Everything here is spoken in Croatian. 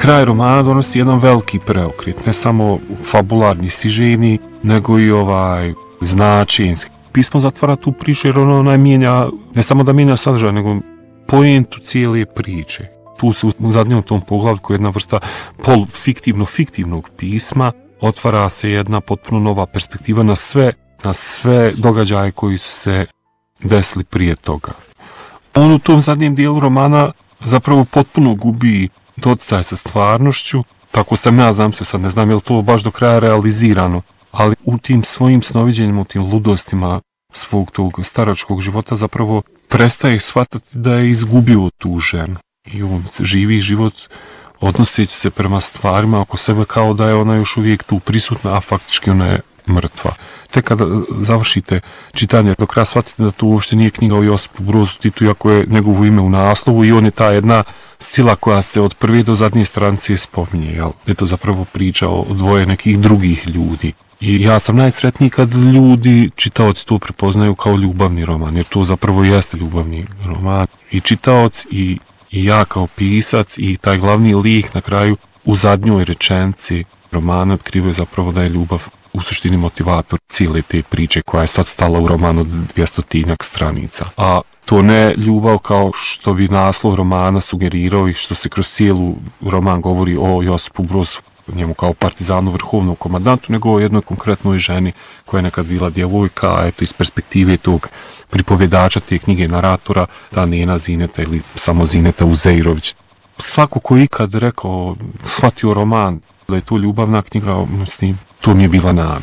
kraj romana donosi jedan veliki preokret, ne samo fabularni, siženi, nego i značenski. Pismo zatvara tu priču jer ono mijenja, ne samo da mijenja sadržaj, nego poentu cijele priče. Tu se u zadnjem tom poglavku jedna vrsta fiktivnog pisma, otvara se jedna potpuno nova perspektiva na sve događaje koji su se desili prije toga. On u tom zadnjem dijelu romana zapravo potpuno gubi doticaj sa stvarnošću, tako sam ja zamislio, sad ne znam je li to baš do kraja realizirano, ali u tim svojim snoviđenjima, u tim ludostima svog tog staračkog života zapravo prestaje shvatati da je izgubio tu ženu. I on živi život odnoseći se prema stvarima oko sebe kao da je ona još uvijek tu prisutna, a faktički ona je mrtva. Tek kada završite čitanje, do kraja shvatite da to uopšte nije knjiga o Josipu Brozu Titu, iako je njegovo ime u naslovu i on je ta jedna sila koja se od prve do zadnje stranice spominje. Jel? Je to zapravo priča o dvoje nekih drugih ljudi. I ja sam najsretniji kad ljudi, čitaoci to prepoznaju kao ljubavni roman, jer to zapravo jeste ljubavni roman. I čitaoc i ja kao pisac i taj glavni lik na kraju u zadnjoj rečenici romana otkrivaju zapravo da je ljubav u suštini motivator cijele te priče koja je sad stala u romanu od 200-tinjak stranica. A to ne ljubav kao što bi naslov romana sugerirao i što se kroz cijelu roman govori o Josipu Brozu, njemu kao partizanu, vrhovnom komandantu, nego o jednoj konkretnoj ženi koja je nekad bila djevojka, a eto iz perspektive tog pripovjedača te knjige, naratora, ta Nena Zineta ili samo Zineta Uzeirović. Svako ko ikad rekao, shvatio roman da je to ljubavna knjiga, mislim, to mi je bila namjera.